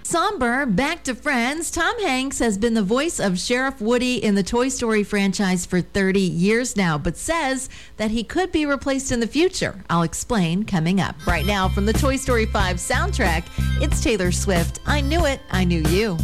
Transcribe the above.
Somber, back to Friends. Tom Hanks has been the voice of Sheriff Woody in the Toy Story franchise for 30 years now, but says that he could be replaced in the future. I'll explain coming up. Right now, from the Toy Story 5 soundtrack, it's Taylor Swift. I Knew It, I Knew You.